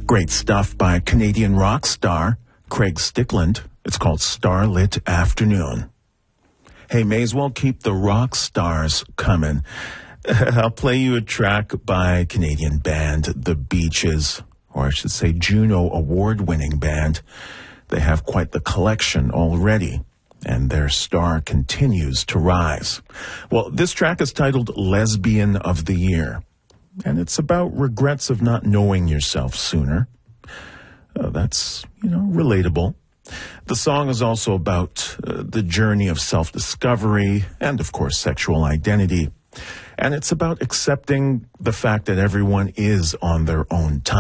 Great stuff by Canadian rock star Craig Stickland. It's called Starlit Afternoon. Hey, may as well keep the rock stars coming. I'll play you a track by Canadian band The Beaches, or I should say Juno award-winning band. They have quite the collection already, and their star continues to rise. Well, this track is titled Lesbian of the Year, and it's about regrets of not knowing yourself sooner. That's, relatable. The song is also about the journey of self-discovery and, of course, sexual identity. And it's about accepting the fact that everyone is on their own time.